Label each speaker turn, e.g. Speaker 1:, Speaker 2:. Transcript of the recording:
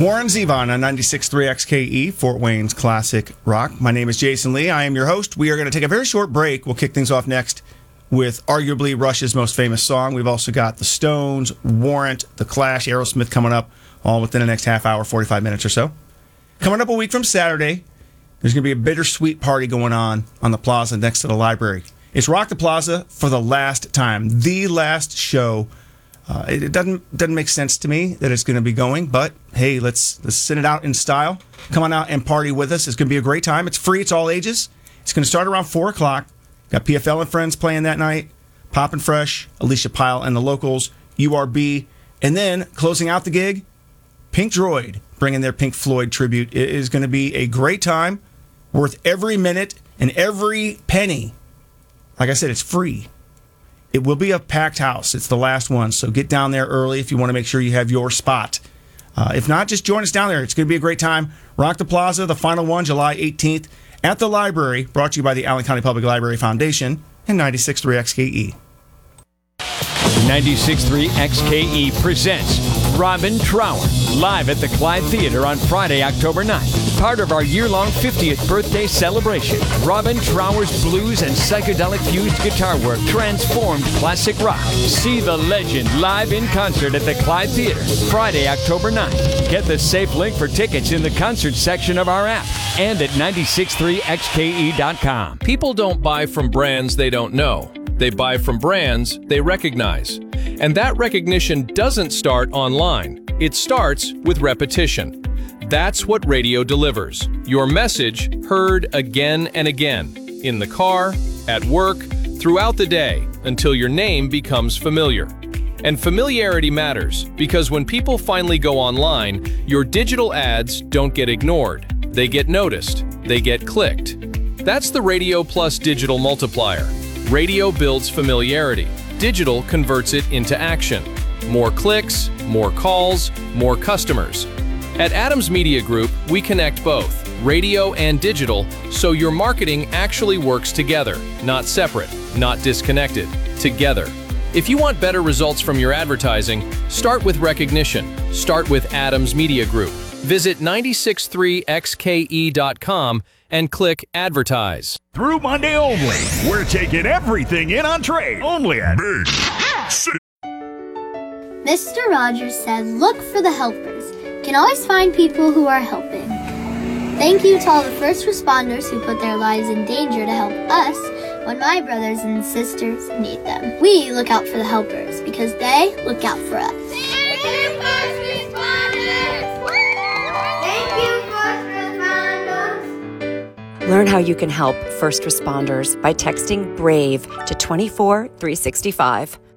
Speaker 1: Warren Zevon on 96.3 XKE, Fort Wayne's Classic Rock. My name is Jason Lee. I am your host. We are going to take a very short break. We'll kick things off next with arguably Rush's most famous song. We've also got the Stones, Warrant, The Clash, Aerosmith coming up, all within the next half hour, 45 minutes or so. Coming up a week from Saturday, there's going to be a bittersweet party going on the plaza next to the library. It's Rock the Plaza for the last time, the last show. It doesn't make sense to me that it's going to be going, but hey, let's send it out in style. Come on out and party with us. It's going to be a great time. It's free. It's all ages. It's going to start around 4 o'clock. Got PFL and Friends playing that night. Poppin' Fresh, Alicia Pyle and the Locals, URB. And then, closing out the gig, Pink Droid, bringing their Pink Floyd tribute. It is going to be a great time, worth every minute and every penny. Like I said, it's free. It will be a packed house. It's the last one, so get down there early if you want to make sure you have your spot. If not, just join us down there. It's going to be a great time. Rock the Plaza, the final one, July 18th, at the library, brought to you by the Allen County Public Library Foundation and 96.3 XKE.
Speaker 2: 96.3 XKE presents Robin Trower live at the Clyde Theater on Friday, October 9th. Part of our year-long 50th birthday celebration, Robin Trower's blues and psychedelic-fused guitar work transformed classic rock. See the legend live in concert at the Clyde Theater, Friday, October 9th. Get the safe link for tickets in the concert section of our app and at 963xke.com.
Speaker 3: People don't buy from brands they don't know. They buy from brands they recognize. And that recognition doesn't start online. It starts with repetition. That's what radio delivers. Your message heard again and again, in the car, at work, throughout the day, until your name becomes familiar. And familiarity matters, because when people finally go online, your digital ads don't get ignored. They get noticed. They get clicked. That's the Radio Plus digital multiplier. Radio builds familiarity. Digital converts it into action. More clicks, more calls, more customers. At Adams Media Group, we connect both, radio and digital, so your marketing actually works together, not separate, not disconnected, together. If you want better results from your advertising, start with recognition. Start with Adams Media Group. Visit 963xke.com and click Advertise.
Speaker 4: Through Monday only, we're taking everything in on trade. Only at Big City.
Speaker 5: Mr. Rogers said, look for the helpers. You can always find people who are helping. Thank you to all the first responders who put their lives in danger to help us when my brothers and sisters need them. We look out for the helpers because they look out for us.
Speaker 6: Thank you, first responders! Thank you, first responders!
Speaker 7: Learn how you can help first responders by texting BRAVE to 24365.